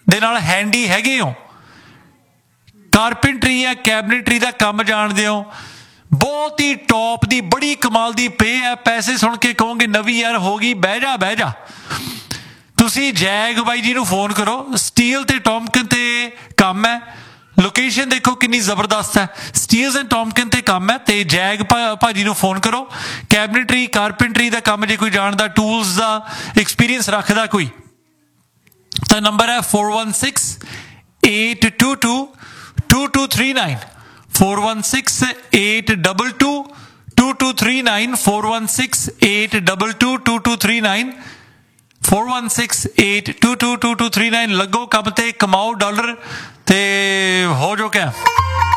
ਦੇ ਨਾਲ ਹੈਂਡੀ ਹੈਗੇ ਹੋ, ਕਾਰਪੈਂਟਰੀ ਜਾਂ ਕੈਬਨਿਟਰੀ ਦਾ ਕੰਮ ਜਾਣਦੇ ਹੋ, ਬਹੁਤ ਹੀ ਟੌਪ ਦੀ ਬੜੀ ਕਮਾਲ ਦੀ ਪੇ ਹੈ, ਪੈਸੇ ਸੁਣ ਕੇ ਕਹੋਗੇ ਨਵੀਂ ਯਾਰ ਹੋ ਗਈ, ਬਹਿ ਜਾ ਬਹਿ ਜਾ। ਤੁਸੀਂ ਜੈਗ ਬਾਈ ਜੀ ਨੂੰ ਫੋਨ ਕਰੋ, ਸਟੀਲ ਤੇ ਟੌਮਕਿਨ ਤੇ ਕੰਮ ਹੈ, ਲੋਕੇਸ਼ਨ ਦੇਖੋ ਕਿੰਨੀ ਜ਼ਬਰਦਸਤ ਹੈ, ਸਟੀਲਸ ਐਂਡ ਟੌਮਕਿਨ ਤੇ ਕੰਮ ਹੈ, ਤੇ ਜੈਗ ਭਾਜੀ ਨੂੰ ਫੋਨ ਕਰੋ। ਕੈਬਨਿਟਰੀ ਕਾਰਪੈਂਟਰੀ ਦਾ ਕੰਮ ਜੇ ਕੋਈ ਜਾਣਦਾ, ਟੂਲਸ ਦਾ ਐਕਸਪੀਰੀਅੰਸ ਰੱਖਦਾ ਕੋਈ, ਤਾਂ ਨੰਬਰ ਹੈ 4168222239 4168222239 4168222239 4168222239। ਲੱਗੋ ਕੰਮ ਤੇ, ਕਮਾਓ ਡਾਲਰ ਤੇ ਹੋ ਜੋ ਕਿਆ।